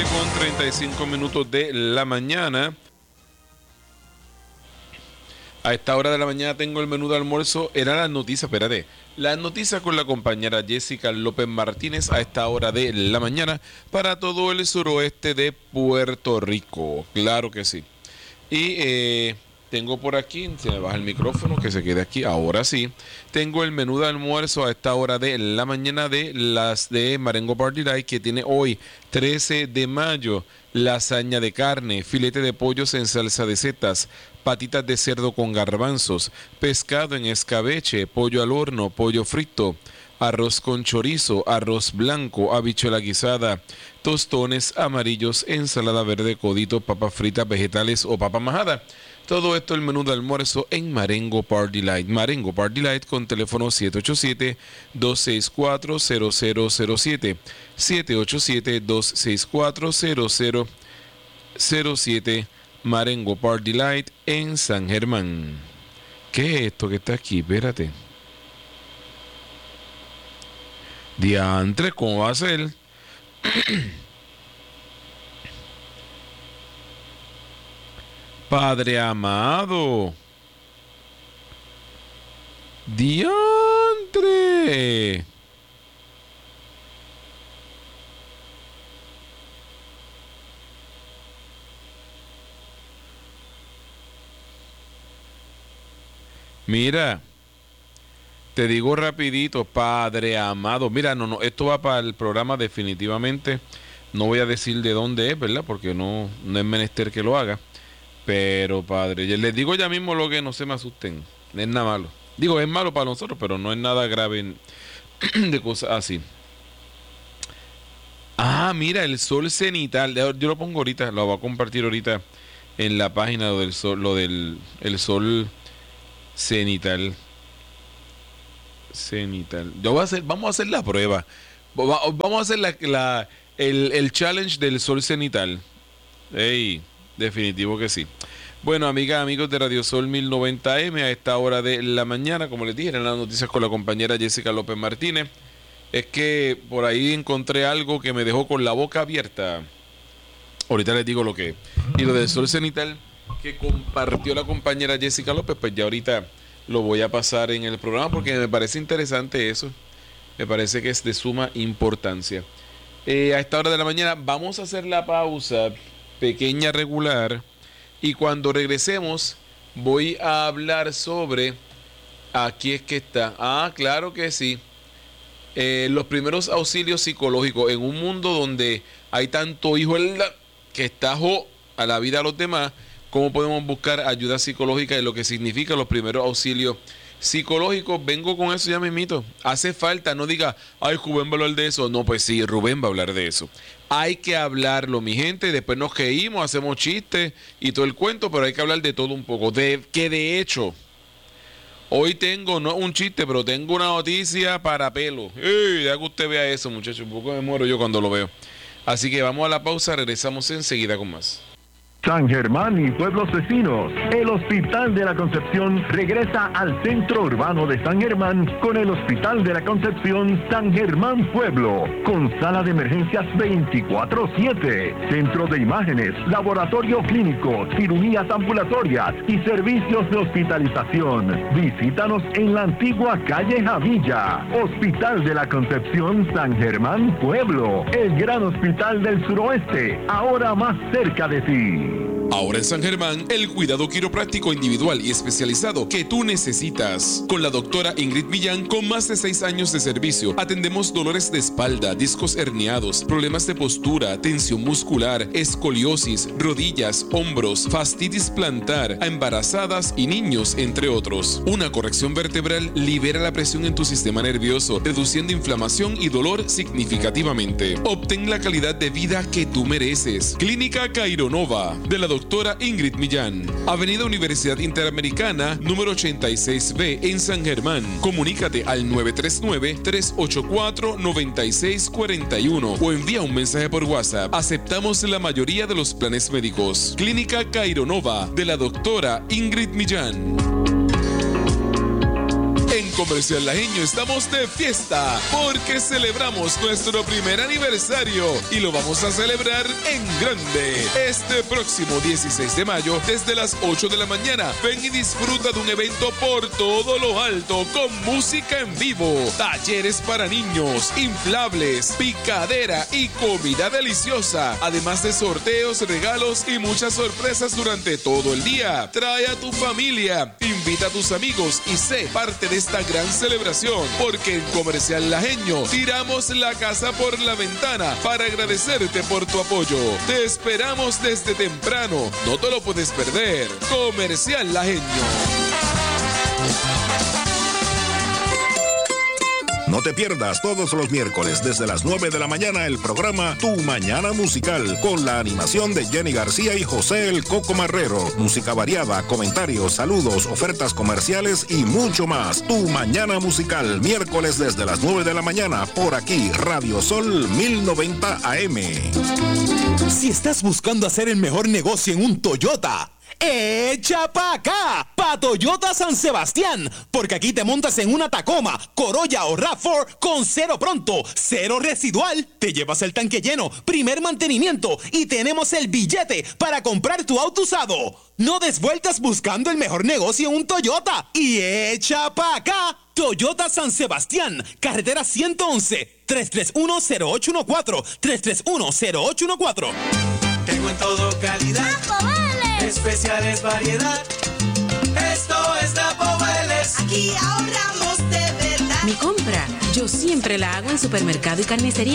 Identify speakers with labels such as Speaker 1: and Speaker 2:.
Speaker 1: 7:35 de la mañana. A esta hora de la mañana tengo el menú de almuerzo. Era las noticias, espérate. Las noticias con la compañera Jessica López Martínez a esta hora de la mañana para todo el suroeste de Puerto Rico. Claro que sí. Y tengo por aquí, se me baja el micrófono, que se quede aquí. Ahora sí. Tengo el menú de almuerzo a esta hora de la mañana de las de Marengo Party Light, que tiene hoy 13 de mayo. Lasaña de carne, filete de pollos en salsa de setas, patitas de cerdo con garbanzos, pescado en escabeche, pollo al horno, pollo frito, arroz con chorizo, arroz blanco, habichuela guisada, tostones amarillos, ensalada verde, codito, papas fritas, vegetales o papa majada. Todo esto el menú de almuerzo en Marengo Party Light. Marengo Party Light con teléfono 787-264-0007. 787-264-0007. Marengo Party Light en San Germán. ¿Qué es esto que está aquí? Espérate. Diantre, ¿cómo va a ser? Padre amado. Diantre. Mira, te digo rapidito, Padre amado. Mira, no, esto va para el programa definitivamente. No voy a decir de dónde es, ¿verdad? Porque no es menester que lo haga. Pero, Padre, les digo ya mismo lo que no se me asusten. No es nada malo. Digo, es malo para nosotros, pero no es nada grave de cosas así. Ah, mira, el sol cenital. Yo lo pongo ahorita, lo voy a compartir ahorita en la página del sol, el sol cenital. Vamos a hacer la prueba. Vamos a hacer el challenge del sol cenital. Ey, definitivo que sí. Bueno, amigas, amigos de Radio Sol 1090M, a esta hora de la mañana, como les dije, en las noticias con la compañera Jessica López Martínez, es que por ahí encontré algo que me dejó con la boca abierta. Ahorita les digo lo que es. Y lo del sol cenital que compartió la compañera Jessica López, pues ya ahorita lo voy a pasar en el programa porque me parece interesante eso. Me parece que es de suma importancia. A esta hora de la mañana vamos a hacer la pausa pequeña regular y cuando regresemos voy a hablar sobre, aquí es que está, claro que sí, los primeros auxilios psicológicos en un mundo donde hay tanto hijo que está a la vida de los demás. Cómo podemos buscar ayuda psicológica y lo que significa los primeros auxilios psicológicos. Vengo con eso ya mismito. Hace falta, no diga, ay, Rubén va a hablar de eso. No, pues sí, Rubén va a hablar de eso. Hay que hablarlo, mi gente. Después nos reímos, hacemos chistes y todo el cuento, pero hay que hablar de todo un poco. Que de hecho, hoy tengo, no un chiste, pero tengo una noticia para pelo. Ya que usted vea eso, muchachos. Un poco me muero yo cuando lo veo. Así que vamos a la pausa, regresamos enseguida con más.
Speaker 2: San Germán y pueblos vecinos, el Hospital de la Concepción regresa al centro urbano de San Germán con el Hospital de la Concepción San Germán Pueblo, con sala de emergencias 24/7, centro de imágenes, laboratorio clínico, cirugías ambulatorias y servicios de hospitalización. Visítanos en la antigua calle Javilla. Hospital de la Concepción San Germán Pueblo, el gran hospital del suroeste, ahora más cerca de ti.
Speaker 3: Ahora en San Germán, el cuidado quiropráctico individual y especializado que tú necesitas. Con la doctora Ingrid Millán, con más de 6 años de servicio, atendemos dolores de espalda, discos herniados, problemas de postura, tensión muscular, escoliosis, rodillas, hombros, fastitis plantar, a embarazadas y niños, entre otros. Una corrección vertebral libera la presión en tu sistema nervioso, reduciendo inflamación y dolor significativamente. Obtén la calidad de vida que tú mereces. Clínica Caironova, de la doctora Ingrid Millán. Avenida Universidad Interamericana, número 86B en San Germán. Comunícate al 939-384-9641 o envía un mensaje por WhatsApp. Aceptamos la mayoría de los planes médicos. Clínica Caironova, de la doctora Ingrid Millán. En Comercial Lajeño estamos de fiesta porque celebramos nuestro primer aniversario y lo vamos a celebrar en grande. Este próximo 16 de mayo desde las 8 de la mañana. Ven y disfruta de un evento por todo lo alto con música en vivo, talleres para niños, inflables, picadera y comida deliciosa. Además de sorteos, regalos y muchas sorpresas durante todo el día. Trae a tu familia, invita a tus amigos y sé parte de esta gran celebración, porque en Comercial Lajeño tiramos la casa por la ventana para agradecerte por tu apoyo. Te esperamos desde temprano, no te lo puedes perder. Comercial Lajeño.
Speaker 4: No te pierdas todos los miércoles desde las 9 de la mañana el programa Tu Mañana Musical con la animación de Jenny García y José el Coco Marrero. Música variada, comentarios, saludos, ofertas comerciales y mucho más. Tu Mañana Musical, miércoles desde las 9 de la mañana por aquí, Radio Sol 1090 AM.
Speaker 5: Si estás buscando hacer el mejor negocio en un Toyota, ¡echa pa' acá! Pa' Toyota San Sebastián, porque aquí te montas en una Tacoma, Corolla o RAV4 con cero pronto, cero residual, te llevas el tanque lleno, primer mantenimiento y tenemos el billete para comprar tu auto usado. No des vueltas buscando el mejor negocio en un Toyota y echa pa' acá. Toyota San Sebastián, carretera 111, 331-0814, 331-0814.
Speaker 6: Tengo en todo calidad, especiales variedad. Esto es Napo Vélez.
Speaker 7: Aquí ahorramos de verdad.
Speaker 8: Mi compra, yo siempre la hago en Supermercado y Carnicería